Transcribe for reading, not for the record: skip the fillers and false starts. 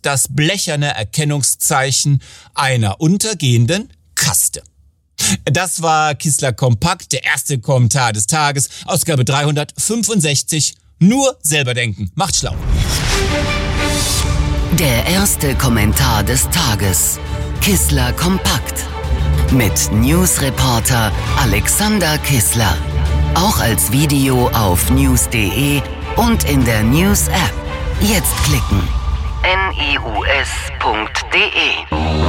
und das blecherne Erkennungszeichen einer untergehenden Kaste. Das war Kistler Kompakt, der erste Kommentar des Tages, Ausgabe 365. Nur selber denken. Macht schlau. Der erste Kommentar des Tages. Kistler Kompakt. Mit Newsreporter Alexander Kistler. Auch als Video auf news.de und in der News-App. Jetzt klicken. news.de